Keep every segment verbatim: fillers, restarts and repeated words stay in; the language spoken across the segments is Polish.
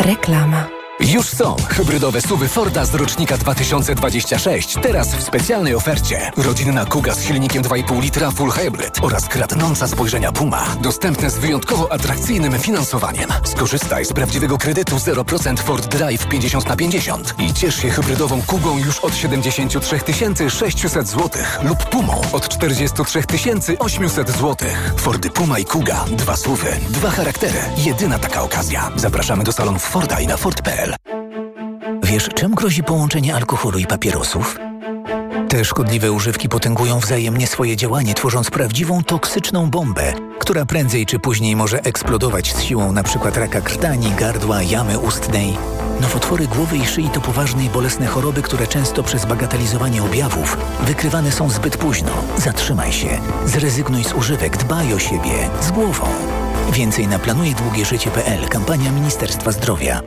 Reklama. Już są hybrydowe suwy Forda z rocznika dwa tysiące dwudziestego szóstego. Teraz w specjalnej ofercie. Rodzinna Kuga z silnikiem dwa i pół litra Full Hybrid oraz kradnąca spojrzenia Puma. Dostępne z wyjątkowo atrakcyjnym finansowaniem. Skorzystaj z prawdziwego kredytu zero procent Ford Drive pięćdziesiąt na pięćdziesiąt i ciesz się hybrydową Kugą już od siedemdziesiąt trzy tysiące sześćset złotych lub Pumą od czterdzieści trzy tysiące osiemset złotych. Fordy Puma i Kuga. Dwa suwy, dwa charaktery. Jedyna taka okazja. Zapraszamy do salonów Forda i na Ford kropka p l. Wiesz, czym grozi połączenie alkoholu i papierosów? Te szkodliwe używki potęgują wzajemnie swoje działanie, tworząc prawdziwą toksyczną bombę, która prędzej czy później może eksplodować z siłą np. raka krtani, gardła, jamy ustnej. Nowotwory głowy i szyi to poważne i bolesne choroby, które często przez bagatelizowanie objawów wykrywane są zbyt późno. Zatrzymaj się, zrezygnuj z używek, dbaj o siebie, z głową. Więcej na planuję długie życie kropka p l. Kampania Ministerstwa Zdrowia.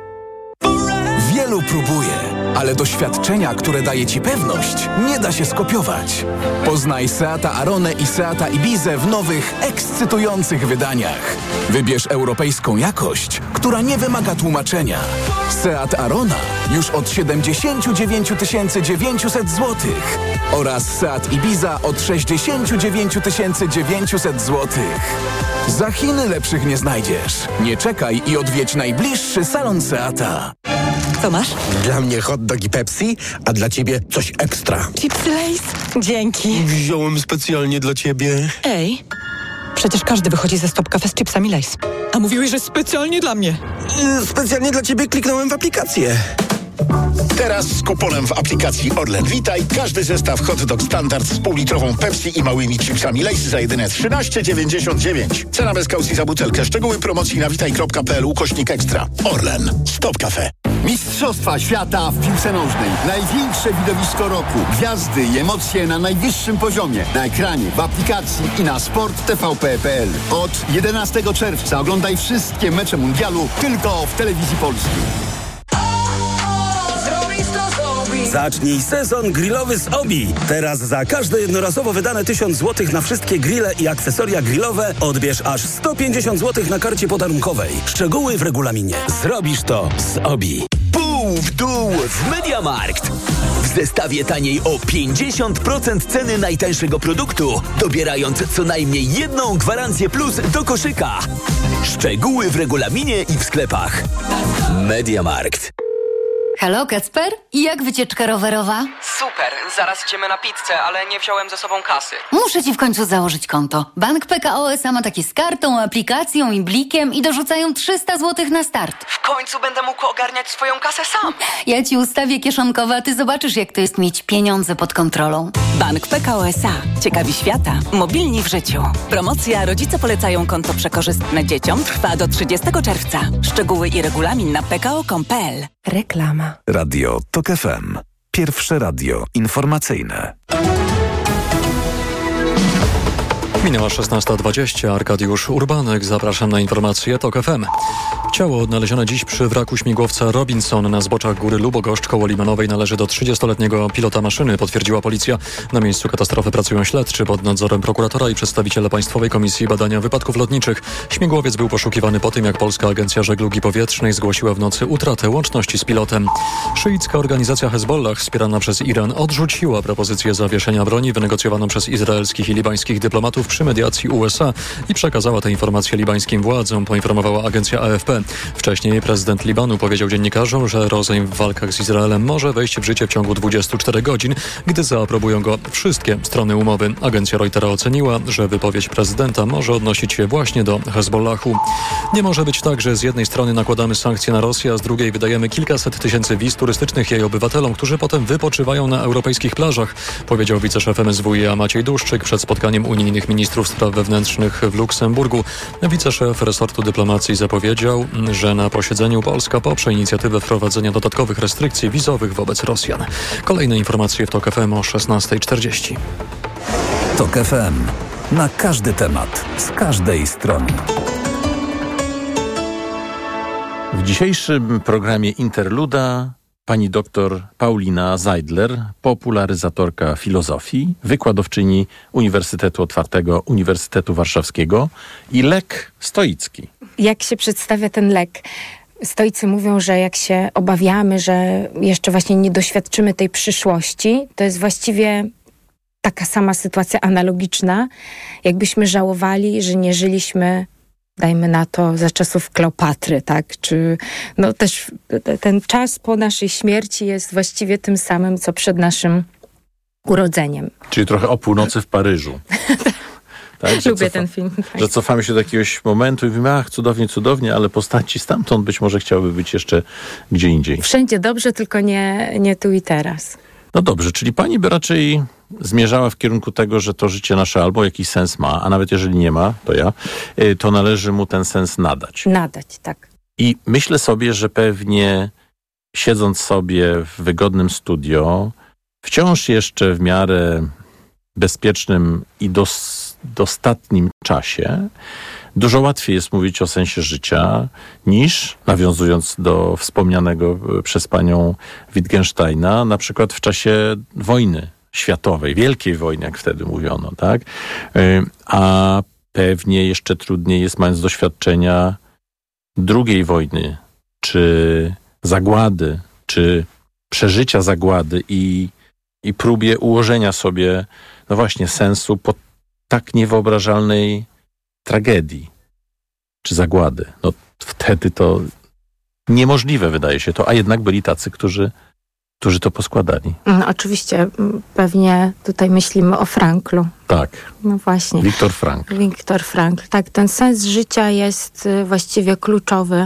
Wielu próbuje, ale doświadczenia, które daje Ci pewność, nie da się skopiować. Poznaj Seata Aronę i Seata Ibizę w nowych, ekscytujących wydaniach. Wybierz europejską jakość, która nie wymaga tłumaczenia. Seat Arona już od siedemdziesiąt dziewięć tysięcy dziewięćset złotych oraz Seat Ibiza od sześćdziesiąt dziewięć tysięcy dziewięćset złotych. Za Chiny lepszych nie znajdziesz. Nie czekaj i odwiedź najbliższy salon Seata. Co masz? Dla mnie hot dog i Pepsi, a dla ciebie coś ekstra. Chipsy Lay's? Dzięki. Wziąłem specjalnie dla ciebie. Ej, przecież każdy wychodzi ze Stop Cafe z chipsami Lay's. A mówiłeś, że specjalnie dla mnie. Yy, specjalnie dla ciebie kliknąłem w aplikację. Teraz z kuponem w aplikacji Orlen Witaj każdy zestaw hot dog standard z półlitrową Pepsi i małymi chipsami Lay's za jedyne trzynaście dziewięćdziesiąt dziewięć. Cena bez kaucji za butelkę. Szczegóły promocji na witaj kropka p l ukośnik ekstra. Orlen. Stop Cafe. Mistrzostwa świata w piłce nożnej. Największe widowisko roku. Gwiazdy i emocje na najwyższym poziomie. Na ekranie, w aplikacji i na sport t v p kropka p l. Od jedenastego czerwca oglądaj wszystkie mecze mundialu tylko w Telewizji Polskiej. Zacznij sezon grillowy z Obi. Teraz za każde jednorazowo wydane tysiąc złotych na wszystkie grille i akcesoria grillowe odbierz aż sto pięćdziesiąt złotych na karcie podarunkowej. Szczegóły w regulaminie. Zrobisz to z Obi. Pół w dół w MediaMarkt. W zestawie taniej o pięćdziesiąt procent ceny najtańszego produktu, dobierając co najmniej jedną gwarancję plus do koszyka. Szczegóły w regulaminie i w sklepach. MediaMarkt. Halo, Kacper? I jak wycieczka rowerowa? Super, zaraz idziemy na pizzę, ale nie wziąłem ze sobą kasy. Muszę ci w końcu założyć konto. Bank P K O S A ma takie z kartą, aplikacją i blikiem i dorzucają trzysta złotych na start. W końcu będę mógł ogarniać swoją kasę sam. Ja ci ustawię kieszonkowe, a ty zobaczysz, jak to jest mieć pieniądze pod kontrolą. Bank P K O S A. Ciekawi świata. Mobilni w życiu. Promocja Rodzice polecają konto przekorzystne dzieciom trwa do trzydziestego czerwca. Szczegóły i regulamin na p k o kropka com kropka p l. Reklama. Radio TOK F M. Pierwsze radio informacyjne. Minęła szesnasta dwadzieścia. Arkadiusz Urbanek. Zapraszam na informacje TOK F M. Ciało odnalezione dziś przy wraku śmigłowca Robinson na zboczach Góry Lubogoszcz koło Limanowej należy do trzydziestoletniego pilota maszyny, potwierdziła policja. Na miejscu katastrofy pracują śledczy pod nadzorem prokuratora i przedstawiciele Państwowej Komisji Badania Wypadków Lotniczych. Śmigłowiec był poszukiwany po tym, jak Polska Agencja Żeglugi Powietrznej zgłosiła w nocy utratę łączności z pilotem. Szyicka organizacja Hezbollah, wspierana przez Iran, odrzuciła propozycję zawieszenia broni wynegocjowaną przez izraelskich i libańskich dyplomatów przy mediacji U S A i przekazała te informacje libańskim władzom, poinformowała agencja A F P. Wcześniej prezydent Libanu powiedział dziennikarzom, że rozejm w walkach z Izraelem może wejść w życie w ciągu dwudziestu czterech godzin, gdy zaaprobują go wszystkie strony umowy. Agencja Reutera oceniła, że wypowiedź prezydenta może odnosić się właśnie do Hezbollahu. Nie może być tak, że z jednej strony nakładamy sankcje na Rosję, a z drugiej wydajemy kilkaset tysięcy wiz turystycznych jej obywatelom, którzy potem wypoczywają na europejskich plażach, powiedział wiceszef M S W i A Maciej Duszczyk przed spotkaniem unijnych ministrów spraw wewnętrznych w Luksemburgu. Wiceszef resortu dyplomacji zapowiedział, że na posiedzeniu Polska poprze inicjatywę wprowadzenia dodatkowych restrykcji wizowych wobec Rosjan. Kolejne informacje w TOK F M o szesnasta czterdzieści. TOK F M. Na każdy temat, z każdej strony. W dzisiejszym programie Interluda pani doktor Paulina Zajdler, popularyzatorka filozofii, wykładowczyni Uniwersytetu Otwartego Uniwersytetu Warszawskiego i lek stoicki. Jak się przedstawia ten lek? stoicy mówią, że jak się obawiamy, że jeszcze właśnie nie doświadczymy tej przyszłości, to jest właściwie taka sama sytuacja analogiczna, jakbyśmy żałowali, że nie żyliśmy, dajmy na to, za czasów Kleopatry, tak? Czy no też ten czas po naszej śmierci jest właściwie tym samym, co przed naszym urodzeniem. Czyli trochę o północy w Paryżu. Tak, Lubię cofa- ten film. Tak. Że cofamy się do jakiegoś momentu i mówimy, ach, cudownie, cudownie, ale postaci stamtąd być może chciałyby być jeszcze gdzie indziej. Wszędzie dobrze, tylko nie, nie tu i teraz. No dobrze, czyli pani by raczej zmierzała w kierunku tego, że to życie nasze albo jakiś sens ma, a nawet jeżeli nie ma, to ja, to należy mu ten sens nadać. Nadać, tak. I myślę sobie, że pewnie siedząc sobie w wygodnym studio, wciąż jeszcze w miarę bezpiecznym i dos, dostatnim czasie, dużo łatwiej jest mówić o sensie życia niż, nawiązując do wspomnianego przez panią Wittgensteina, na przykład w czasie wojny światowej, wielkiej wojny, jak wtedy mówiono, tak? A pewnie jeszcze trudniej jest, mając doświadczenia drugiej wojny, czy zagłady, czy przeżycia zagłady i, i próbie ułożenia sobie, no właśnie, sensu po tak niewyobrażalnej tragedii, czy zagłady. No wtedy to niemożliwe wydaje się to, a jednak byli tacy, którzy, którzy to poskładali. No, oczywiście, pewnie tutaj myślimy o Franklu. Tak. No właśnie. Viktor Frankl. Viktor Frankl. Tak, ten sens życia jest właściwie kluczowy.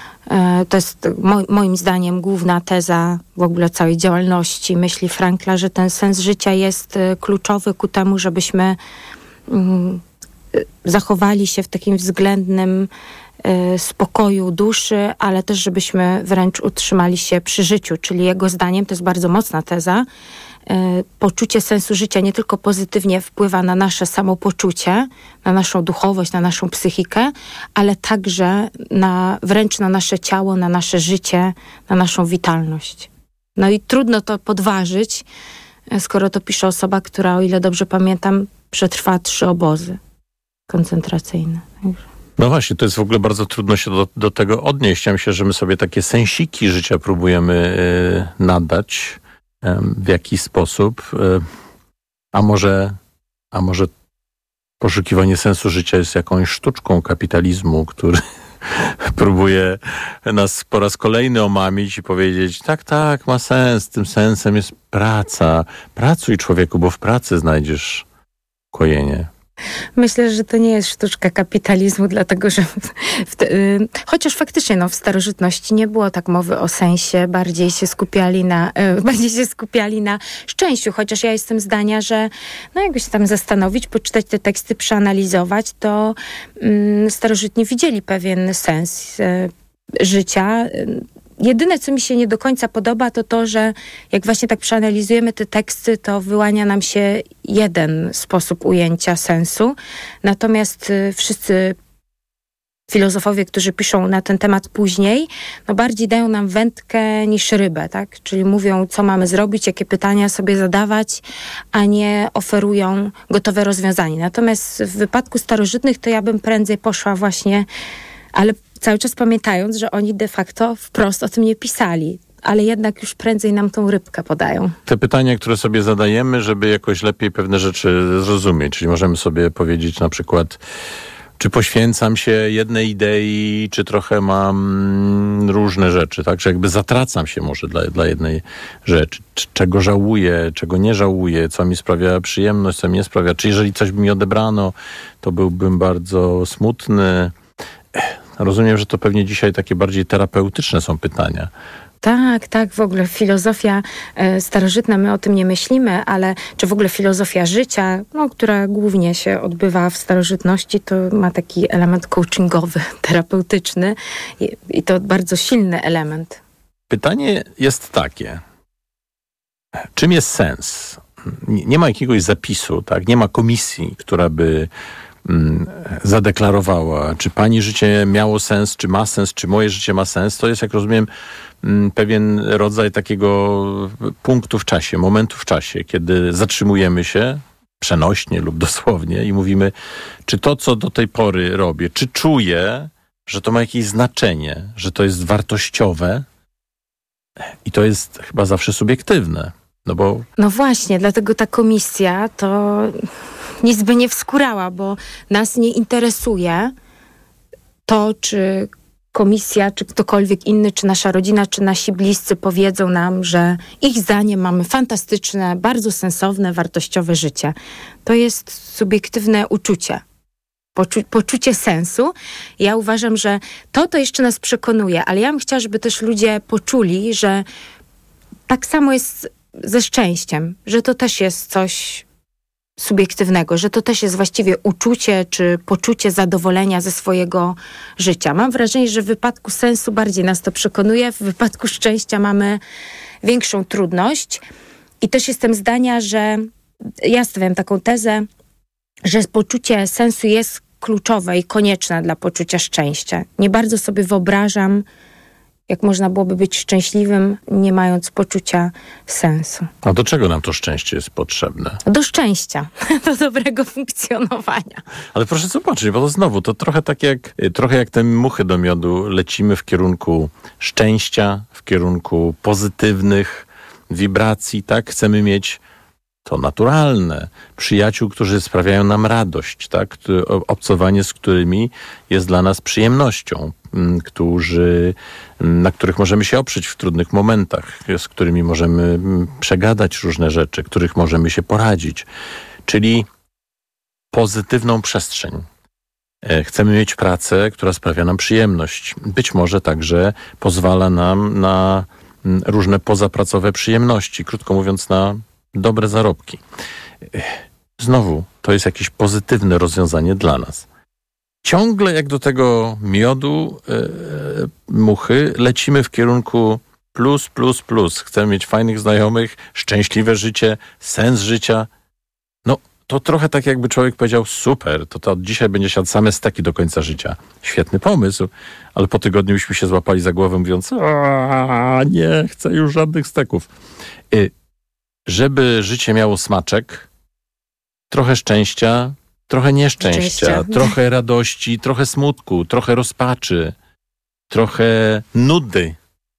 To jest mo- moim zdaniem główna teza w ogóle całej działalności myśli Frankla, że ten sens życia jest kluczowy ku temu, żebyśmy mm, zachowali się w takim względnym y, spokoju duszy, ale też żebyśmy wręcz utrzymali się przy życiu. Czyli jego zdaniem, to jest bardzo mocna teza, y, poczucie sensu życia nie tylko pozytywnie wpływa na nasze samopoczucie, na naszą duchowość, na naszą psychikę, ale także na, wręcz na nasze ciało, na nasze życie, na naszą witalność. No i trudno to podważyć, skoro to pisze osoba, która, o ile dobrze pamiętam, przetrwała trzy obozy koncentracyjne. No właśnie, to jest w ogóle bardzo trudno się do, do tego odnieść. Ja myślę, że my sobie takie sensiki życia próbujemy y, nadać y, w jakiś sposób. Y, a może, a może poszukiwanie sensu życia jest jakąś sztuczką kapitalizmu, który próbuje nas po raz kolejny omamić i powiedzieć, tak, tak, ma sens, tym sensem jest praca. Pracuj, człowieku, bo w pracy znajdziesz kojenie. Myślę, że to nie jest sztuczka kapitalizmu, dlatego że w te, y, chociaż faktycznie no, w starożytności nie było tak mowy o sensie, bardziej się skupiali na, y, bardziej się skupiali na szczęściu, chociaż ja jestem zdania, że no jakby się tam zastanowić, poczytać te teksty, przeanalizować, to y, starożytni widzieli pewien sens y, życia. Jedyne, co mi się nie do końca podoba, to to, że jak właśnie tak przeanalizujemy te teksty, to wyłania nam się jeden sposób ujęcia sensu. Natomiast y, wszyscy filozofowie, którzy piszą na ten temat później, no bardziej dają nam wędkę niż rybę, tak? Czyli mówią, co mamy zrobić, jakie pytania sobie zadawać, a nie oferują gotowe rozwiązanie. Natomiast w wypadku starożytnych to ja bym prędzej poszła właśnie, ale cały czas pamiętając, że oni de facto wprost o tym nie pisali, ale jednak już prędzej nam tą rybkę podają. Te pytania, które sobie zadajemy, żeby jakoś lepiej pewne rzeczy zrozumieć, czyli możemy sobie powiedzieć na przykład, czy poświęcam się jednej idei, czy trochę mam różne rzeczy, tak? Że jakby zatracam się może dla, dla jednej rzeczy. Czego żałuję, czego nie żałuję, co mi sprawia przyjemność, co mi nie sprawia. Czy jeżeli coś by mi odebrano, to byłbym bardzo smutny. Rozumiem, że to pewnie dzisiaj takie bardziej terapeutyczne są pytania. Tak, tak, w ogóle filozofia e, starożytna, my o tym nie myślimy, ale czy w ogóle filozofia życia, no, która głównie się odbywa w starożytności, to ma taki element coachingowy, terapeutyczny i, i to bardzo silny element. Pytanie jest takie, czym jest sens? Nie, nie ma jakiegoś zapisu, tak? Nie ma komisji, która by zadeklarowała, czy pani życie miało sens, czy ma sens, czy moje życie ma sens. To jest, jak rozumiem, pewien rodzaj takiego punktu w czasie, momentu w czasie, kiedy zatrzymujemy się przenośnie lub dosłownie i mówimy, czy to, co do tej pory robię, czy czuję, że to ma jakieś znaczenie, że to jest wartościowe i to jest chyba zawsze subiektywne. No bo... No właśnie, dlatego ta komisja to nic by nie wskórała, bo nas nie interesuje to, czy komisja, czy ktokolwiek inny, czy nasza rodzina, czy nasi bliscy powiedzą nam, że ich zdaniem mamy fantastyczne, bardzo sensowne, wartościowe życie. To jest subiektywne uczucie. Poczu- poczucie sensu. Ja uważam, że to to jeszcze nas przekonuje, ale ja bym chciała, żeby też ludzie poczuli, że tak samo jest ze szczęściem, że to też jest coś subiektywnego, że to też jest właściwie uczucie czy poczucie zadowolenia ze swojego życia. Mam wrażenie, że w wypadku sensu bardziej nas to przekonuje, w wypadku szczęścia mamy większą trudność i też jestem zdania, że ja stawiam taką tezę, że poczucie sensu jest kluczowe i konieczne dla poczucia szczęścia. Nie bardzo sobie wyobrażam, jak można byłoby być szczęśliwym, nie mając poczucia sensu. A do czego nam to szczęście jest potrzebne? Do szczęścia, do dobrego funkcjonowania. Ale proszę zobaczyć, bo to znowu, to trochę tak jak, trochę jak te muchy do miodu, lecimy w kierunku szczęścia, w kierunku pozytywnych wibracji, tak? Chcemy mieć to naturalne. Przyjaciół, którzy sprawiają nam radość, tak? Obcowanie z którymi jest dla nas przyjemnością, którzy, na których możemy się oprzeć w trudnych momentach, z którymi możemy przegadać różne rzeczy, których możemy się poradzić. Czyli pozytywną przestrzeń. Chcemy mieć pracę, która sprawia nam przyjemność. Być może także pozwala nam na różne pozapracowe przyjemności. Krótko mówiąc, na dobre zarobki. Znowu, to jest jakieś pozytywne rozwiązanie dla nas. Ciągle jak do tego miodu e, muchy lecimy w kierunku plus, plus, plus. Chcemy mieć fajnych znajomych, szczęśliwe życie, sens życia. No, to trochę tak jakby człowiek powiedział, super, to, to od dzisiaj będzie siadł same steki do końca życia. Świetny pomysł, ale po tygodniu byśmy się złapali za głowę mówiąc, a nie, chcę już żadnych steków. Y, żeby życie miało smaczek, trochę szczęścia, trochę nieszczęścia, Szczęścia. trochę radości, trochę smutku, trochę rozpaczy, trochę nudy.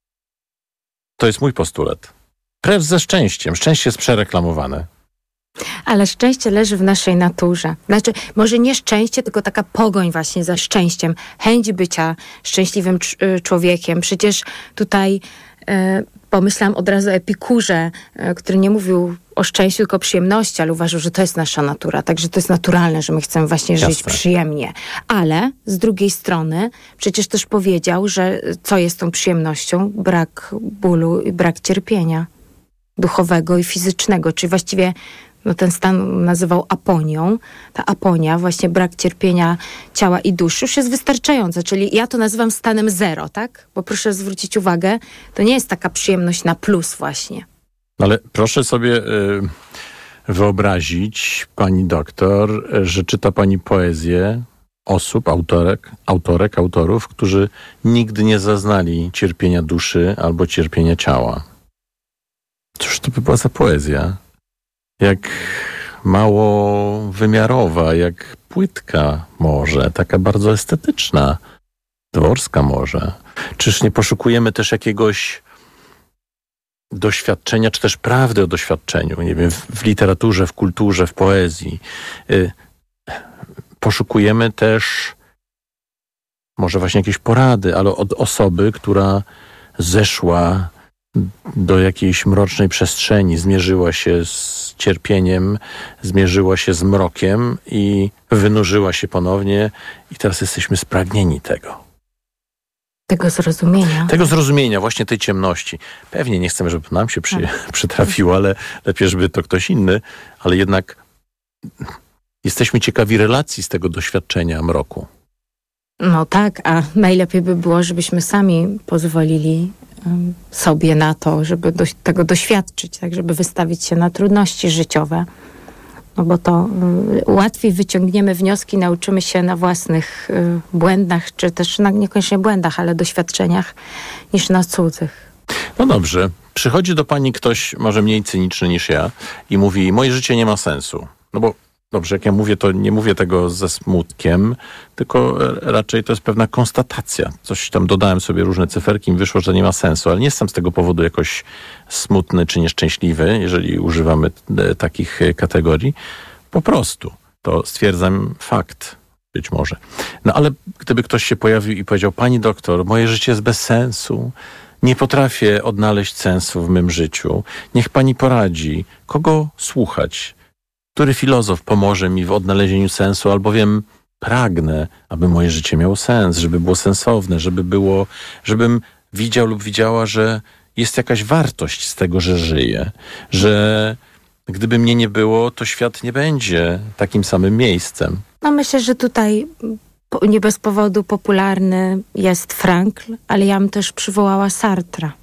To jest mój postulat. Precz ze szczęściem. Szczęście jest przereklamowane. Ale szczęście leży w naszej naturze. Znaczy, może nie szczęście, tylko taka pogoń właśnie za szczęściem. Chęć bycia szczęśliwym cz- człowiekiem. Przecież tutaj e, pomyślałam od razu o Epikurze, e, który nie mówił o szczęściu, tylko o przyjemności, ale uważał, że to jest nasza natura. Także to jest naturalne, że my chcemy właśnie Jasne. żyć przyjemnie. Ale z drugiej strony przecież też powiedział, że co jest tą przyjemnością? Brak bólu i brak cierpienia duchowego i fizycznego. Czyli właściwie no ten stan nazywał aponią. Ta aponia, właśnie brak cierpienia ciała i duszy już jest wystarczająca. Czyli ja to nazywam stanem zero, tak? Bo proszę zwrócić uwagę, to nie jest taka przyjemność na plus właśnie. Ale proszę sobie y, wyobrazić, pani doktor, że czyta pani poezję osób, autorek, autorek, autorów, którzy nigdy nie zaznali cierpienia duszy albo cierpienia ciała. Cóż to by była za poezja? Jak mało wymiarowa, jak płytka może, taka bardzo estetyczna, dworska może. Czyż nie poszukujemy też jakiegoś doświadczenia, czy też prawdy o doświadczeniu, nie wiem, w, w literaturze, w kulturze, w poezji. Y, poszukujemy też może właśnie jakieś porady, ale od osoby, która zeszła do jakiejś mrocznej przestrzeni, zmierzyła się z cierpieniem, zmierzyła się z mrokiem i wynurzyła się ponownie i teraz jesteśmy spragnieni tego. Tego zrozumienia. Tego zrozumienia, właśnie tej ciemności. Pewnie nie chcemy, żeby nam się przy, przytrafiło, ale lepiej, żeby to ktoś inny, ale jednak jesteśmy ciekawi relacji z tego doświadczenia mroku. No tak, a najlepiej by było, żebyśmy sami pozwolili um, sobie na to, żeby do, tego doświadczyć, tak, żeby wystawić się na trudności życiowe. No bo to y, łatwiej wyciągniemy wnioski, nauczymy się na własnych y, błędach, czy też na, niekoniecznie błędach, ale doświadczeniach, niż na cudzych. No dobrze. Przychodzi do pani ktoś może mniej cyniczny niż ja i mówi, moje życie nie ma sensu. No bo Dobrze, jak ja mówię, to nie mówię tego ze smutkiem, tylko raczej to jest pewna konstatacja. Coś tam dodałem sobie, różne cyferki, mi wyszło, że nie ma sensu, ale nie jestem z tego powodu jakoś smutny czy nieszczęśliwy, jeżeli używamy takich kategorii. Po prostu to stwierdzam fakt, być może. No ale gdyby ktoś się pojawił i powiedział, pani doktor, moje życie jest bez sensu, nie potrafię odnaleźć sensu w mym życiu, niech pani poradzi, kogo słuchać? Który filozof pomoże mi w odnalezieniu sensu, albowiem pragnę, aby moje życie miało sens, żeby było sensowne, żeby było, żebym widział lub widziała, że jest jakaś wartość z tego, że żyję, że gdyby mnie nie było, to świat nie będzie takim samym miejscem. No myślę, że tutaj nie bez powodu popularny jest Frankl, ale ja bym też przywołała Sartra.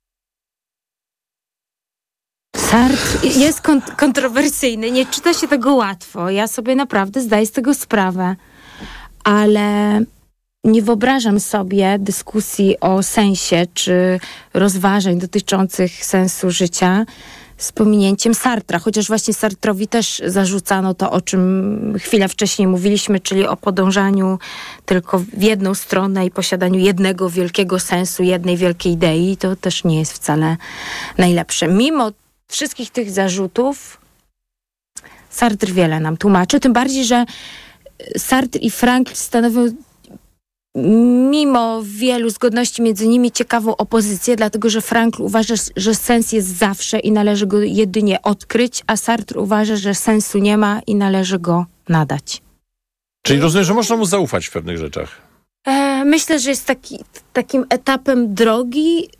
Sartre jest kont- kontrowersyjny, nie czyta się tego łatwo. Ja sobie naprawdę zdaję z tego sprawę, ale nie wyobrażam sobie dyskusji o sensie czy rozważań dotyczących sensu życia z pominięciem Sartra, chociaż właśnie Sartrowi też zarzucano to, o czym chwilę wcześniej mówiliśmy, czyli o podążaniu tylko w jedną stronę i posiadaniu jednego wielkiego sensu, jednej wielkiej idei. To też nie jest wcale najlepsze. Mimo wszystkich tych zarzutów Sartre wiele nam tłumaczy, tym bardziej, że Sartre i Frankl stanowią mimo wielu zgodności między nimi ciekawą opozycję, dlatego że Frankl uważa, że sens jest zawsze i należy go jedynie odkryć, a Sartre uważa, że sensu nie ma i należy go nadać. Czyli rozumiem, że można mu zaufać w pewnych rzeczach? E, myślę, że jest taki, takim etapem drogi,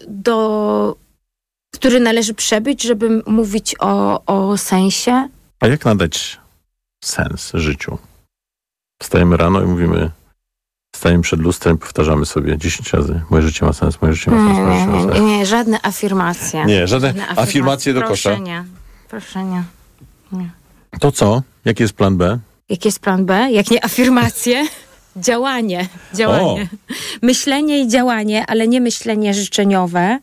do, który należy przebyć, żeby mówić o, o sensie. A jak nadać sens życiu? Wstajemy rano i mówimy, stajemy przed lustrem i powtarzamy sobie dziesięć razy. Moje życie ma sens, moje życie ma sens, moje życie ma sens. Nie, żadne afirmacje. Nie, żadne, żadne afirmacje, afirmacje do kosza. Proszę nie. Proszę nie. nie. To co? Jaki jest plan B? Jaki jest plan B? Jak nie afirmacje? Działanie. Działanie. O. Myślenie i działanie, ale nie myślenie życzeniowe,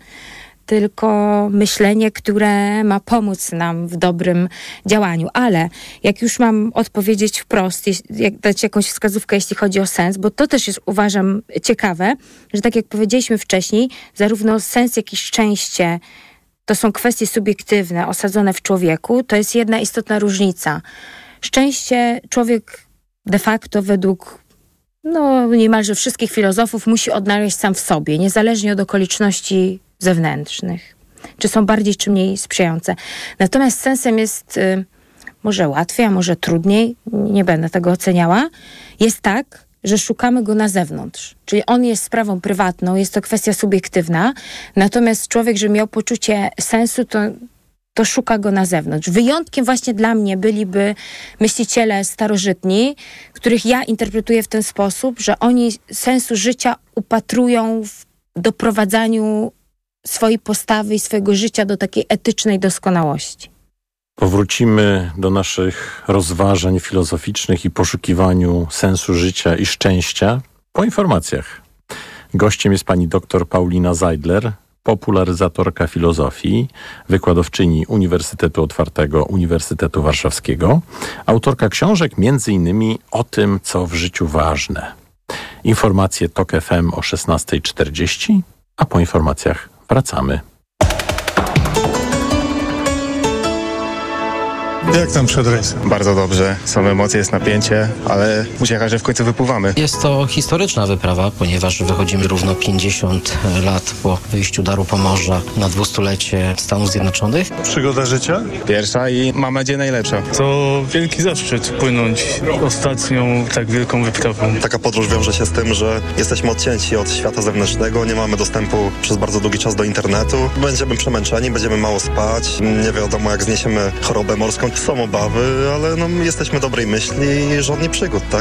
tylko myślenie, które ma pomóc nam w dobrym działaniu. Ale jak już mam odpowiedzieć wprost, jak dać jakąś wskazówkę, jeśli chodzi o sens, bo to też jest, uważam, ciekawe, że tak jak powiedzieliśmy wcześniej, zarówno sens, jak i szczęście to są kwestie subiektywne, osadzone w człowieku. To jest jedna istotna różnica. Szczęście człowiek de facto według no, niemalże wszystkich filozofów musi odnaleźć sam w sobie, niezależnie od okoliczności zewnętrznych, czy są bardziej czy mniej sprzyjające. Natomiast sensem jest y, może łatwiej, a może trudniej, nie będę tego oceniała, jest tak, że szukamy go na zewnątrz. Czyli on jest sprawą prywatną, jest to kwestia subiektywna, natomiast człowiek, żeby miał poczucie sensu, to, to szuka go na zewnątrz. Wyjątkiem właśnie dla mnie byliby myśliciele starożytni, których ja interpretuję w ten sposób, że oni sensu życia upatrują w doprowadzaniu swojej postawy i swojego życia do takiej etycznej doskonałości. Powrócimy do naszych rozważań filozoficznych i poszukiwaniu sensu życia i szczęścia po informacjach. Gościem jest pani dr Paulina Zeidler, popularyzatorka filozofii, wykładowczyni Uniwersytetu Otwartego Uniwersytetu Warszawskiego, autorka książek między innymi o tym, co w życiu ważne. Informacje Tok F M o szesnasta czterdzieści, a po informacjach wracamy. Jak tam przed rejsem? Bardzo dobrze. Są emocje, jest napięcie, ale ucieka, że w końcu wypływamy. Jest to historyczna wyprawa, ponieważ wychodzimy równo pięćdziesiąt lat po wyjściu Daru Pomorza na dwustulecie Stanów Zjednoczonych. Przygoda życia? Pierwsza i mam nadzieję najlepsza. To wielki zaszczyt płynąć ostatnią tak wielką wyprawą. Taka podróż wiąże się z tym, że jesteśmy odcięci od świata zewnętrznego, nie mamy dostępu przez bardzo długi czas do internetu. Będziemy przemęczeni, będziemy mało spać, nie wiadomo jak zniesiemy chorobę morską. Są obawy, ale no, jesteśmy dobrej myśli i żadnych przygód, tak?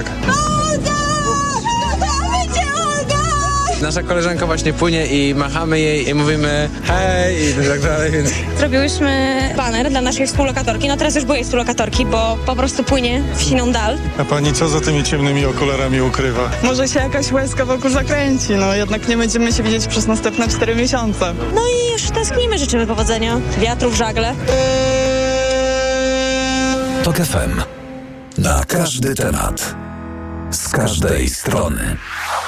Nasza koleżanka właśnie płynie i machamy jej i mówimy hej i tak dalej, więc... Zrobiłyśmy baner dla naszej współlokatorki, no teraz już byłej współlokatorki, bo po prostu płynie w siną dal. A pani co za tymi ciemnymi okularami ukrywa? Może się jakaś łezka wokół zakręci, no jednak nie będziemy się widzieć przez następne cztery miesiące. No i już tęsknimy, życzymy powodzenia, wiatru w żagle. Tok F M. Na każdy temat. Z każdej strony.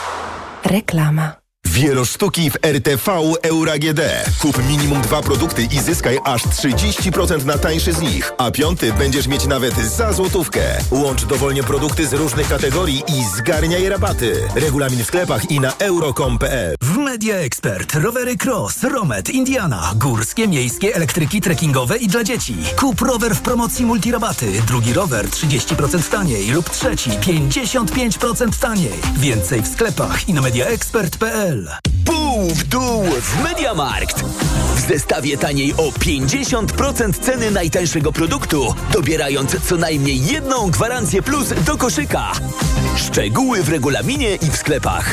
Reklama. Wielosztuki w R T V Euro A G D. Kup minimum dwa produkty i zyskaj aż trzydzieści procent na tańszy z nich, a piąty będziesz mieć nawet za złotówkę. Łącz dowolnie produkty z różnych kategorii i zgarniaj rabaty. Regulamin w sklepach i na euro kropka com kropka p l. W Media Expert rowery Cross, Romet, Indiana, górskie, miejskie, elektryki, trekkingowe i dla dzieci. Kup rower w promocji multirabaty, drugi rower trzydzieści procent taniej lub trzeci pięćdziesiąt pięć procent taniej. Więcej w sklepach i na media expert kropka p l. Pół w dół w Mediamarkt. W zestawie taniej o pięćdziesiąt procent ceny najtańszego produktu, dobierając co najmniej jedną gwarancję plus do koszyka. Szczegóły w regulaminie i w sklepach.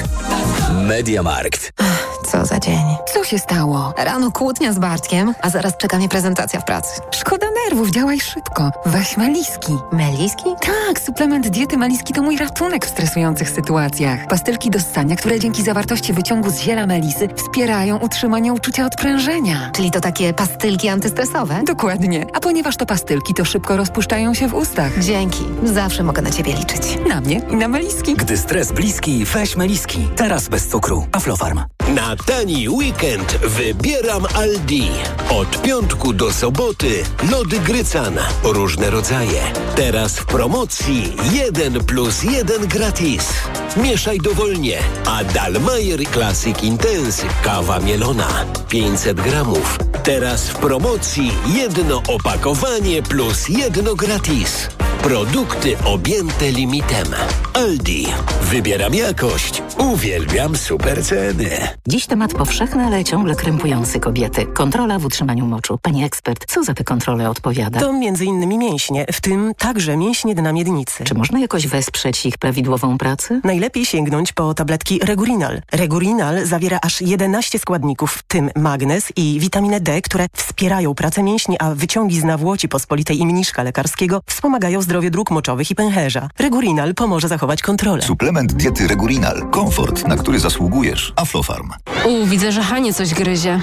Mediamarkt. Co za dzień. Co się stało? Rano kłótnia z Bartkiem, a zaraz czeka mnie prezentacja w pracy. Szkoda nerwów, działaj szybko. Weź Meliski. Meliski? Tak, suplement diety Meliski to mój ratunek w stresujących sytuacjach. Pastylki do ssania, które dzięki zawartości wyciągu z ziela melisy wspierają utrzymanie uczucia odprężenia. Czyli to takie pastylki antystresowe? Dokładnie. A ponieważ to pastylki, to szybko rozpuszczają się w ustach. Dzięki. Zawsze mogę na ciebie liczyć. Na mnie i na Meliski. Gdy stres bliski, weź Meliski. Teraz bez cukru. Aflofarm. Na tani weekend wybieram Aldi. Od piątku do soboty lody Grycan. Różne rodzaje. Teraz w promocji jeden plus jeden gratis. Mieszaj dowolnie. A Dalmayer Classic Intense kawa mielona pięćset gramów. Teraz w promocji jedno opakowanie plus jedno gratis. Produkty objęte limitem. Aldi. Wybieram jakość. Uwielbiam super ceny. Dziś temat powszechny, ale ciągle krępujący kobiety. Kontrola w utrzymaniu moczu. Pani ekspert, co za tę kontrolę odpowiada? To między innymi mięśnie, w tym także mięśnie dna miednicy. Czy można jakoś wesprzeć ich prawidłową pracę? Najlepiej sięgnąć po tabletki Regurinal. Regurinal zawiera aż jedenaście składników, w tym magnez i witaminę D, które wspierają pracę mięśni, a wyciągi z nawłoci pospolitej i mniszka lekarskiego wspomagają zdrowie dróg moczowych i pęcherza. Regurinal pomoże zachować kontrolę. Suplement diety Regurinal. Komfort, na który zasługujesz. Aflofarm. U, widzę, że Hanie coś gryzie.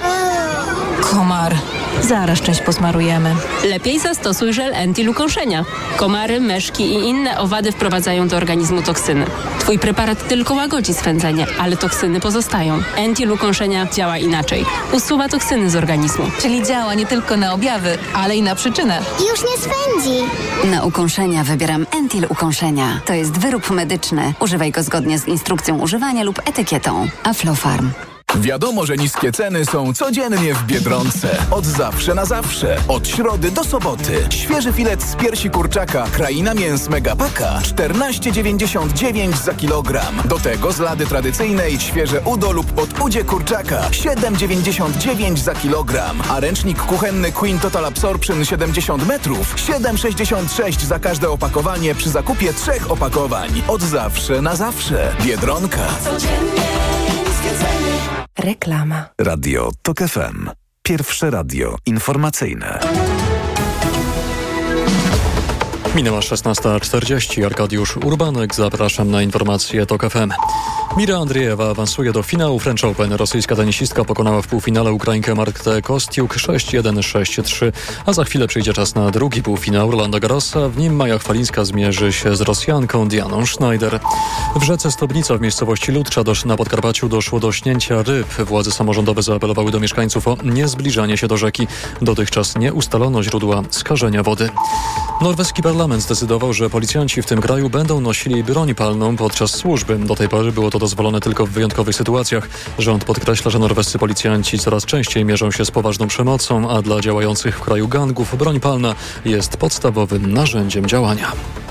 Komar. Zaraz część posmarujemy. Lepiej zastosuj żel Entil ukąszenia. Komary, myszki i inne owady wprowadzają do organizmu toksyny. Twój preparat tylko łagodzi swędzenie, ale toksyny pozostają. Entil ukąszenia działa inaczej. Usuwa toksyny z organizmu. Czyli działa nie tylko na objawy, ale i na przyczynę. Już nie swędzi. Na ukąszenia wybieram Entil ukąszenia. To jest wyrób medyczny. Używaj go zgodnie z instrukcją używania lub etykietą. Aflofarm. Wiadomo, że niskie ceny są codziennie w Biedronce. Od zawsze na zawsze. Od środy do soboty. Świeży filet z piersi kurczaka Kraina Mięs Megapaka czternaście dziewięćdziesiąt dziewięć za kilogram. Do tego z lady tradycyjnej świeże udo lub podudzie kurczaka siedem dziewięćdziesiąt dziewięć za kilogram. A ręcznik kuchenny Queen Total Absorption siedemdziesiąt metrów siedem sześćdziesiąt sześć za każde opakowanie przy zakupie trzech opakowań. Od zawsze na zawsze. Biedronka. Codziennie niskie ceny. Reklama. Radio Tok F M. Pierwsze radio informacyjne. Minęła szesnasta czterdzieści. Arkadiusz Urbanek. Zapraszam na informacje Tok F M. Mira Andriejewa awansuje do finału French Open. Rosyjska tenisistka pokonała w półfinale Ukrainkę Martę Kostiuk sześć jeden sześć trzy, a za chwilę przyjdzie czas na drugi półfinał Rolanda Garrosa. W nim Maja Chwalińska zmierzy się z Rosjanką Dianą Schneider. W rzece Stobnica w miejscowości Ludcza dosz, na Podkarpaciu doszło do śnięcia ryb. Władze samorządowe zaapelowały do mieszkańców o niezbliżanie się do rzeki. Dotychczas nie ustalono źródła skażenia wody. Norweski parlament zdecydował, że policjanci w tym kraju będą nosili broń palną podczas służby. Do tej pory było to dozwolone tylko w wyjątkowych sytuacjach. Rząd podkreśla, że norwescy policjanci coraz częściej mierzą się z poważną przemocą, a dla działających w kraju gangów broń palna jest podstawowym narzędziem działania.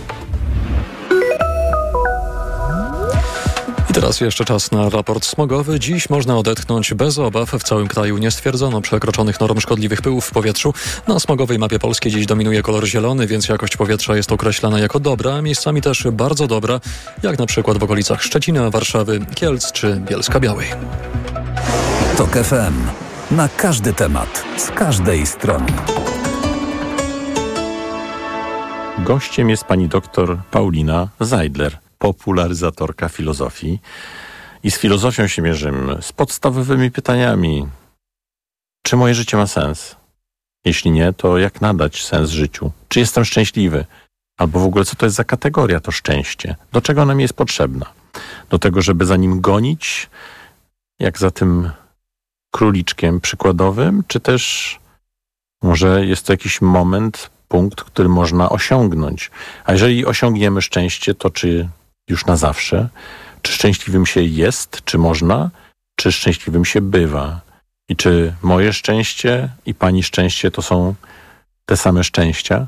I teraz jeszcze czas na raport smogowy. Dziś można odetchnąć bez obaw. W całym kraju nie stwierdzono przekroczonych norm szkodliwych pyłów w powietrzu. Na smogowej mapie Polski dziś dominuje kolor zielony, więc jakość powietrza jest określana jako dobra, miejscami też bardzo dobra, jak na przykład w okolicach Szczecina, Warszawy, Kielc czy Bielska-Białej. Tok F M. Na każdy temat, z każdej strony. Gościem jest pani doktor Paulina Zeidler, popularyzatorka filozofii. I z filozofią się mierzymy, z podstawowymi pytaniami. Czy moje życie ma sens? Jeśli nie, to jak nadać sens życiu? Czy jestem szczęśliwy? Albo w ogóle co to jest za kategoria to szczęście? Do czego nam jest potrzebna? Do tego, żeby za nim gonić, jak za tym króliczkiem przykładowym, czy też może jest to jakiś moment, punkt, który można osiągnąć. A jeżeli osiągniemy szczęście, to czy już na zawsze? Czy szczęśliwym się jest, czy można, czy szczęśliwym się bywa? I czy moje szczęście i pani szczęście to są te same szczęścia?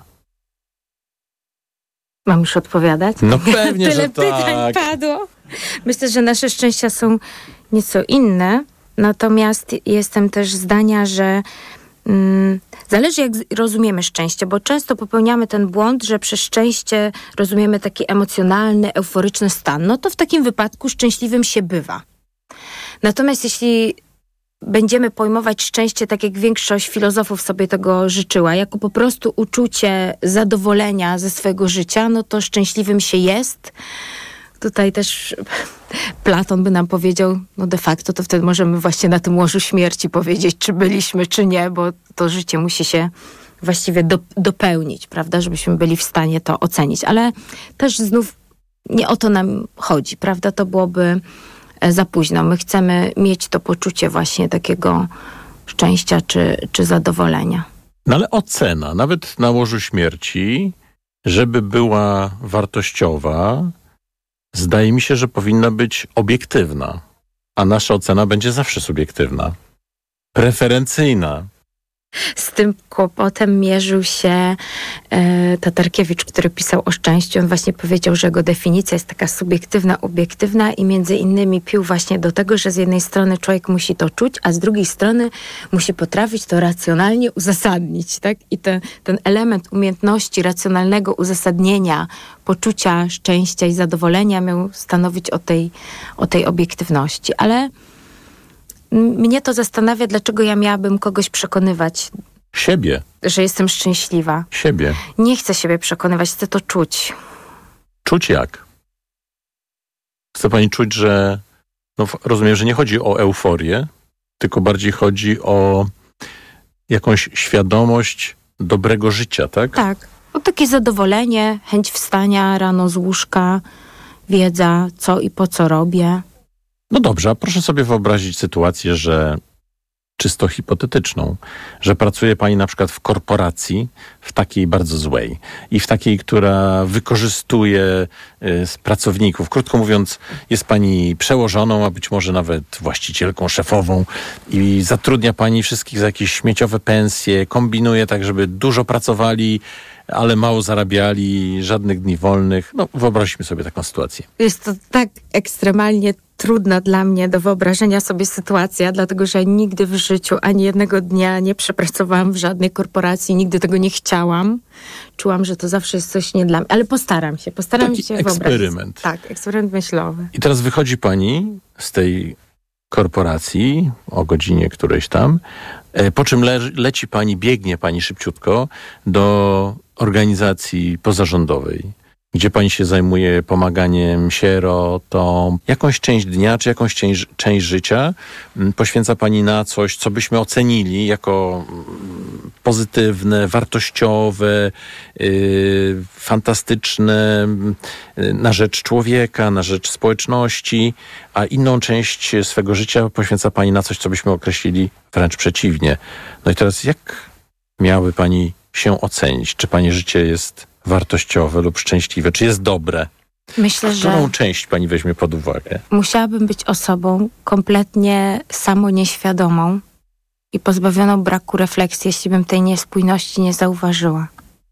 Mam już odpowiadać? No pewnie, Tyle że pytań tak. padło. Myślę, że nasze szczęścia są nieco inne, natomiast jestem też zdania, że mm, zależy jak rozumiemy szczęście, bo często popełniamy ten błąd, że przez szczęście rozumiemy taki emocjonalny, euforyczny stan. No to w takim wypadku szczęśliwym się bywa. Natomiast jeśli będziemy pojmować szczęście tak, jak większość filozofów sobie tego życzyła, jako po prostu uczucie zadowolenia ze swojego życia, no to szczęśliwym się jest. Tutaj też Platon by nam powiedział, no de facto to wtedy możemy właśnie na tym łożu śmierci powiedzieć, czy byliśmy, czy nie, bo to życie musi się właściwie do, dopełnić, prawda, żebyśmy byli w stanie to ocenić. Ale też znów nie o to nam chodzi, prawda, to byłoby za późno. My chcemy mieć to poczucie właśnie takiego szczęścia czy, czy zadowolenia. No ale ocena, nawet na łożu śmierci, żeby była wartościowa, zdaje mi się, że powinna być obiektywna. A nasza ocena będzie zawsze subiektywna. Preferencyjna. Z tym kłopotem mierzył się e, Tatarkiewicz, który pisał o szczęściu. On właśnie powiedział, że jego definicja jest taka subiektywna, obiektywna i między innymi pił właśnie do tego, że z jednej strony człowiek musi to czuć, a z drugiej strony musi potrafić to racjonalnie uzasadnić. Tak? I ten, ten element umiejętności racjonalnego uzasadnienia, poczucia szczęścia i zadowolenia miał stanowić o tej, o tej obiektywności. Ale mnie to zastanawia, dlaczego ja miałabym kogoś przekonywać. Siebie. Że jestem szczęśliwa. Siebie. Nie chcę siebie przekonywać, chcę to czuć. Czuć jak? Chce pani czuć, że... No, rozumiem, że nie chodzi o euforię, tylko bardziej chodzi o jakąś świadomość dobrego życia, tak? Tak. O takie zadowolenie, chęć wstania rano z łóżka, wiedza, co i po co robię. No dobrze, a proszę sobie wyobrazić sytuację, że czysto hipotetyczną, że pracuje pani na przykład w korporacji, w takiej bardzo złej i w takiej, która wykorzystuje y, pracowników. Krótko mówiąc, jest pani przełożoną, a być może nawet właścicielką, szefową i zatrudnia pani wszystkich za jakieś śmieciowe pensje, kombinuje tak, żeby dużo pracowali, ale mało zarabiali, żadnych dni wolnych. No, wyobraźmy sobie taką sytuację. Jest to tak ekstremalnie trudna dla mnie do wyobrażenia sobie sytuacja, dlatego że nigdy w życiu ani jednego dnia nie przepracowałam w żadnej korporacji, nigdy tego nie chciałam. Czułam, że to zawsze jest coś nie dla mnie, ale postaram się, postaram Taki się eksperyment. wyobrazić. Tak, eksperyment myślowy. I teraz wychodzi pani z tej korporacji o godzinie którejś tam, po czym le- leci pani, biegnie pani szybciutko do organizacji pozarządowej, gdzie pani się zajmuje pomaganiem sierotom. Jakąś część dnia, czy jakąś część, część życia poświęca pani na coś, co byśmy ocenili jako pozytywne, wartościowe, yy, fantastyczne, yy, na rzecz człowieka, na rzecz społeczności, a inną część swego życia poświęca pani na coś, co byśmy określili wręcz przeciwnie. No i teraz jak miałaby pani się ocenić? Czy pani życie jest wartościowe lub szczęśliwe? Czy jest dobre? Myślę, Którą że część pani weźmie pod uwagę? musiałabym być osobą kompletnie samonieświadomą i pozbawioną braku refleksji, jeśli bym tej niespójności nie zauważyła.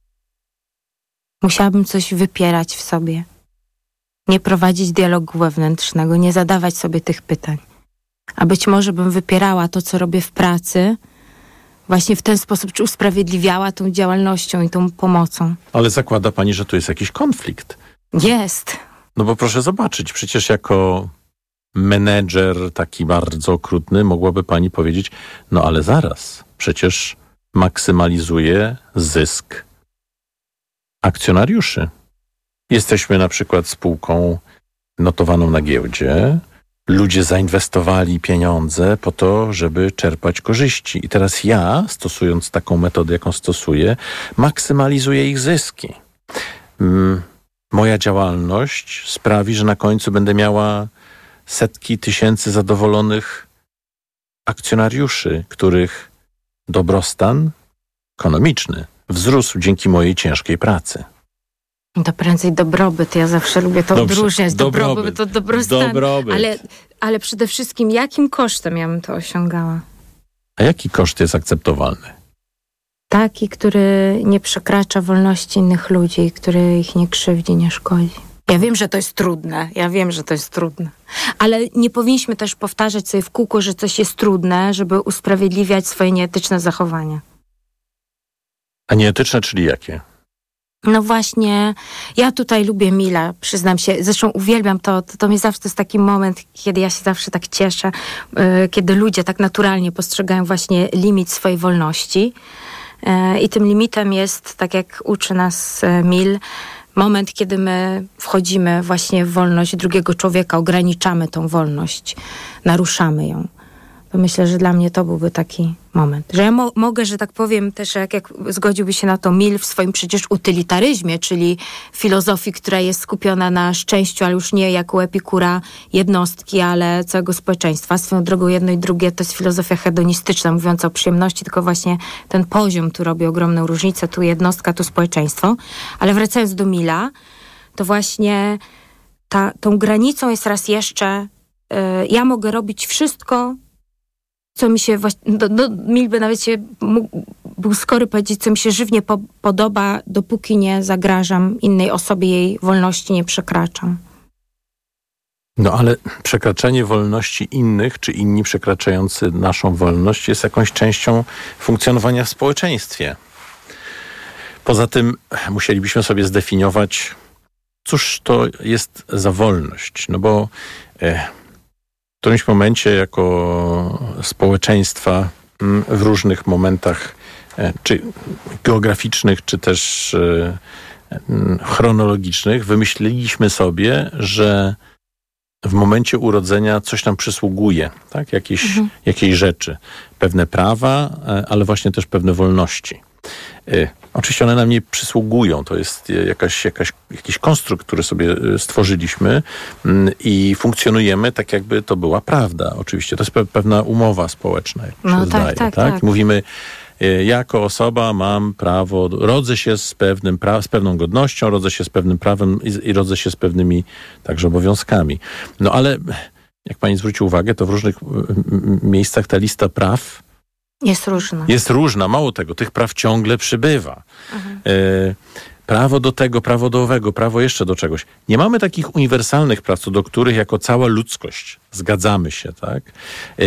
Musiałabym coś wypierać w sobie. Nie prowadzić dialogu wewnętrznego, nie zadawać sobie tych pytań. A być może bym wypierała to, co robię w pracy, właśnie w ten sposób, czy usprawiedliwiała tą działalnością i tą pomocą. Ale zakłada pani, że tu jest jakiś konflikt. Jest. No bo proszę zobaczyć, przecież jako menedżer taki bardzo okrutny mogłaby pani powiedzieć, no ale zaraz, przecież maksymalizuje zysk akcjonariuszy. Jesteśmy na przykład spółką notowaną na giełdzie. Ludzie zainwestowali pieniądze po to, żeby czerpać korzyści. I teraz ja, stosując taką metodę, jaką stosuję, maksymalizuję ich zyski. mm, moja działalność sprawi, że na końcu będę miała setki tysięcy zadowolonych akcjonariuszy, których dobrostan ekonomiczny wzrósł dzięki mojej ciężkiej pracy. To prędzej dobrobyt. Ja zawsze lubię to Dobrze. odróżniać. Dobrobyt, Dobrobyt. to dobrostan. Dobrobyt. Ale, ale przede wszystkim jakim kosztem ja bym to osiągała? A jaki koszt jest akceptowalny? Taki, który nie przekracza wolności innych ludzi, który ich nie krzywdzi, nie szkodzi. Ja wiem, że to jest trudne. Ja wiem, że to jest trudne. Ale nie powinniśmy też powtarzać sobie w kółko, że coś jest trudne, żeby usprawiedliwiać swoje nieetyczne zachowania. A nieetyczne, czyli jakie? No właśnie, ja tutaj lubię Mila, przyznam się. Zresztą uwielbiam to. To, to mnie zawsze to jest taki moment, kiedy ja się zawsze tak cieszę, yy, kiedy ludzie tak naturalnie postrzegają właśnie limit swojej wolności. Yy, I tym limitem jest, tak jak uczy nas yy, Mil, moment, kiedy my wchodzimy właśnie w wolność drugiego człowieka, ograniczamy tą wolność, naruszamy ją. To myślę, że dla mnie to byłby taki moment. Że ja mo- mogę, że tak powiem, też jak, jak zgodziłby się na to Mill w swoim przecież utylitaryzmie, czyli filozofii, która jest skupiona na szczęściu, ale już nie jak u Epikura jednostki, ale całego społeczeństwa. Swoją drogą jedno i drugie to jest filozofia hedonistyczna, mówiąca o przyjemności, tylko właśnie ten poziom tu robi ogromną różnicę, tu jednostka, tu społeczeństwo. Ale wracając do Milla, to właśnie ta, tą granicą jest raz jeszcze, yy, ja mogę robić wszystko, co mi się właśnie, no, no, Mill by nawet się mógł, był skory powiedzieć, co mi się żywnie po, podoba, dopóki nie zagrażam innej osobie, jej wolności nie przekraczam. No ale przekraczanie wolności innych, czy inni przekraczający naszą wolność jest jakąś częścią funkcjonowania w społeczeństwie. Poza tym musielibyśmy sobie zdefiniować, cóż to jest za wolność, no bo e, w którymś momencie jako społeczeństwa w różnych momentach, czy geograficznych, czy też chronologicznych, wymyśliliśmy sobie, że w momencie urodzenia coś nam przysługuje, tak? Jakieś, mhm. jakieś rzeczy, pewne prawa, ale właśnie też pewne wolności. Oczywiście one nam nie przysługują, to jest jakaś, jakaś, jakiś konstrukt, który sobie stworzyliśmy i funkcjonujemy tak, jakby to była prawda. Oczywiście to jest pe- pewna umowa społeczna, jak no się tak, zdaje. tak, tak? tak. Mówimy, jako osoba mam prawo, rodzę się z, pewnym pra- z pewną godnością, rodzę się z pewnym prawem i, i rodzę się z pewnymi także obowiązkami. No ale jak pani zwróci uwagę, to w różnych m- miejscach ta lista praw Jest różna. Jest różna. Mało tego, tych praw ciągle przybywa. Mhm. E, prawo do tego, prawo do owego, prawo jeszcze do czegoś. Nie mamy takich uniwersalnych praw, co do których jako cała ludzkość zgadzamy się, tak? E,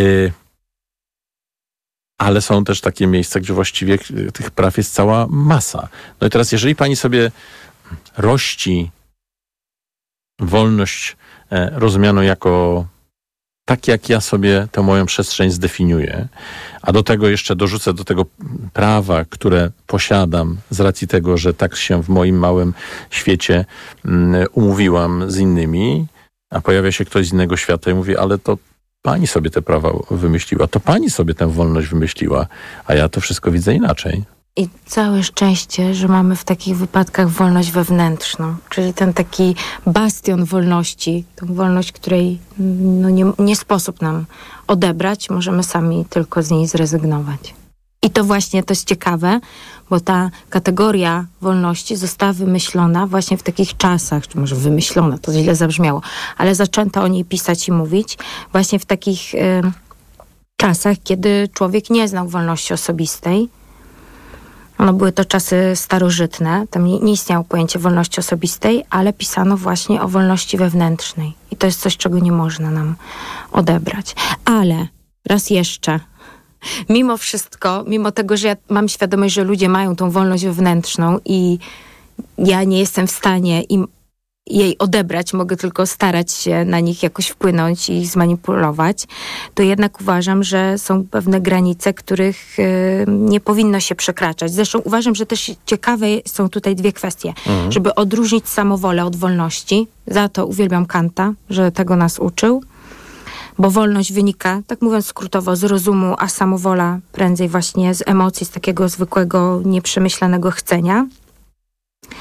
ale są też takie miejsca, gdzie właściwie tych praw jest cała masa. No i teraz, jeżeli pani sobie rości wolność e, rozumianą jako tak, jak ja sobie tę moją przestrzeń zdefiniuję, a do tego jeszcze dorzucę do tego prawa, które posiadam z racji tego, że tak się w moim małym świecie um, umówiłam z innymi, a pojawia się ktoś z innego świata i mówi, ale to pani sobie te prawa wymyśliła, to pani sobie tę wolność wymyśliła, a ja to wszystko widzę inaczej. I całe szczęście, że mamy w takich wypadkach wolność wewnętrzną, czyli ten taki bastion wolności, tą wolność, której no nie, nie sposób nam odebrać, możemy sami tylko z niej zrezygnować. I to właśnie to jest ciekawe, bo ta kategoria wolności została wymyślona właśnie w takich czasach, czy może wymyślona, to źle zabrzmiało, ale zaczęto o niej pisać i mówić właśnie w takich y, czasach, kiedy człowiek nie znał wolności osobistej. No, były to czasy starożytne, tam nie, nie istniało pojęcie wolności osobistej, ale pisano właśnie o wolności wewnętrznej. I to jest coś, czego nie można nam odebrać. Ale raz jeszcze, mimo wszystko, mimo tego, że ja mam świadomość, że ludzie mają tą wolność wewnętrzną i ja nie jestem w stanie im jej odebrać, mogę tylko starać się na nich jakoś wpłynąć i zmanipulować, to jednak uważam, że są pewne granice, których y, nie powinno się przekraczać. Zresztą uważam, że też ciekawe są tutaj dwie kwestie. Mhm. Żeby odróżnić samowolę od wolności. Za to uwielbiam Kanta, że tego nas uczył. Bo wolność wynika, tak mówiąc skrótowo, z rozumu, a samowola prędzej właśnie z emocji, z takiego zwykłego, nieprzemyślanego chcenia.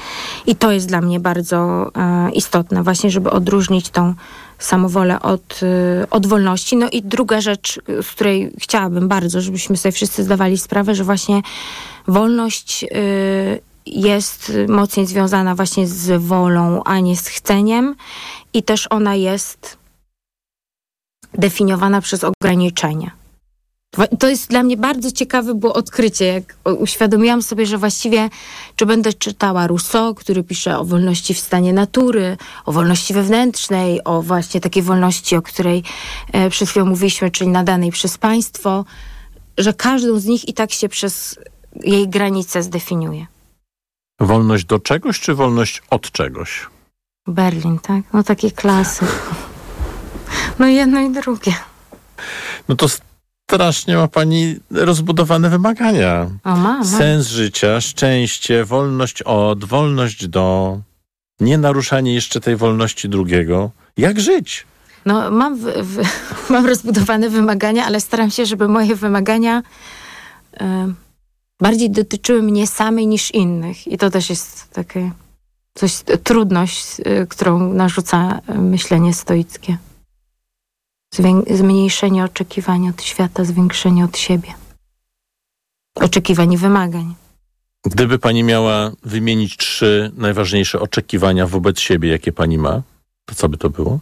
I to jest dla mnie bardzo e, istotne, właśnie, żeby odróżnić tą samowolę od, e, od wolności. No i druga rzecz, z której chciałabym bardzo, żebyśmy sobie wszyscy zdawali sprawę, że właśnie wolność e, jest mocniej związana właśnie z wolą, a nie z chceniem. I też ona jest definiowana przez ograniczenia. To jest dla mnie bardzo ciekawe było odkrycie, jak uświadomiłam sobie, że właściwie czy będę czytała Rousseau, który pisze o wolności w stanie natury, o wolności wewnętrznej, o właśnie takiej wolności, o której e, przed chwilą mówiliśmy, czyli nadanej przez państwo, że każdą z nich i tak się przez jej granice zdefiniuje. Wolność do czegoś, czy wolność od czegoś? Berlin, tak? No takie klasy. No jedno i drugie. No to strasznie ma pani rozbudowane wymagania. O, ma, ma. Sens życia, szczęście, wolność od, wolność do, nie naruszanie jeszcze tej wolności drugiego. Jak żyć? No mam, w, w, mam rozbudowane wymagania, ale staram się, żeby moje wymagania y, bardziej dotyczyły mnie samej niż innych. I to też jest takie coś, trudność, y, którą narzuca myślenie stoickie. Zwię- zmniejszenie oczekiwań od świata, zwiększenie od siebie. Oczekiwań i wymagań. Gdyby pani miała wymienić trzy najważniejsze oczekiwania wobec siebie, jakie pani ma, to co by to było?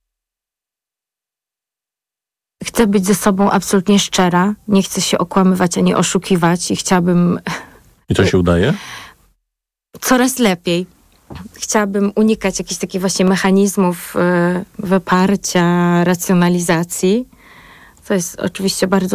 Chcę być ze sobą absolutnie szczera. Nie chcę się okłamywać ani oszukiwać i chciałabym... I to się udaje? Coraz lepiej. Chciałabym unikać jakichś takich właśnie mechanizmów y, wyparcia, racjonalizacji. To jest oczywiście bardzo